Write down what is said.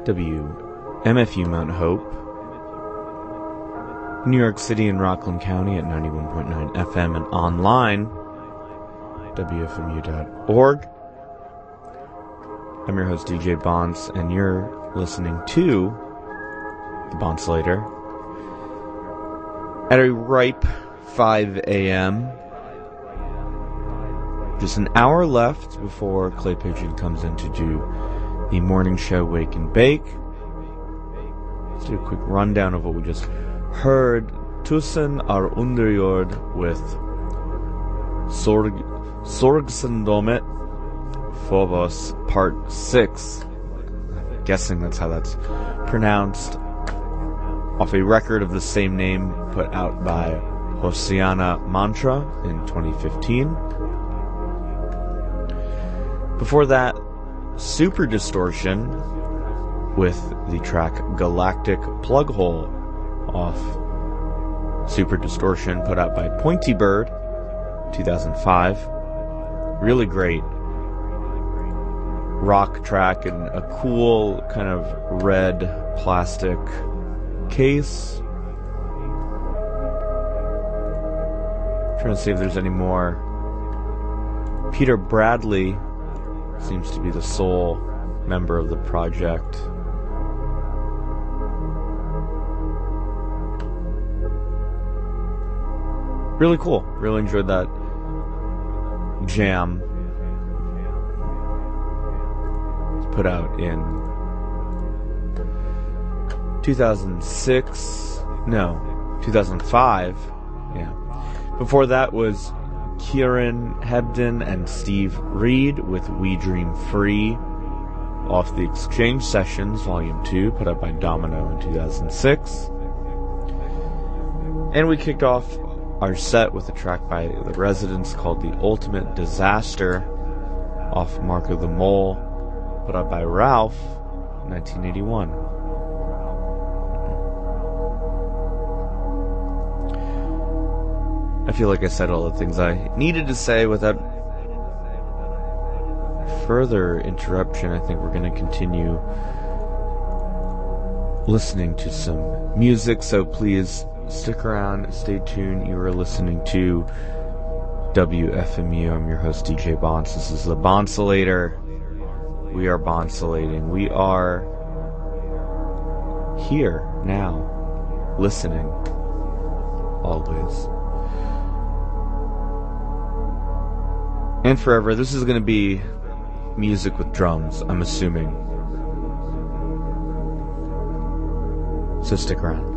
WMFU Mount Hope, New York City and Rockland County at 91.9 FM and online, WFMU.org. I'm your host, DJ Bonds, and you're listening to The Bonslater at a ripe 5 a.m. Just an hour left before Clay Pigeon comes in to do the morning show Wake and Bake. Let's do a quick rundown of what we just heard. Tusen are underjord with Sorgsendomet Phobos Part 6. I'm guessing that's how that's pronounced. Off a record of the same name put out by Hosiana Mantra in 2015. Before that, Super Distortion with the track Galactic Plughole off Super Distortion put out by Pointy Bird 2005. Really great rock track in a cool kind of red plastic case. Trying to see if there's any more. Peter Bradley seems to be the sole member of the project. Really cool. Really enjoyed that jam. It's put out in 2005. Yeah. Before that was Kieran Hebden and Steve Reed with We Dream Free off the Exchange Sessions Volume 2 put out by Domino in 2006. And we kicked off our set with a track by The Residents called The Ultimate Disaster off Marco the Mole put out by Ralph in 1981. I feel like I said all the things I needed to say without further interruption. I think we're going to continue listening to some music, so please stick around, stay tuned. You are listening to WFMU. I'm your host, DJ Bonds. This is the Bonslater. We are Bonslating. We are here now, listening, always. And forever. This is going to be music with drums, I'm assuming. So stick around.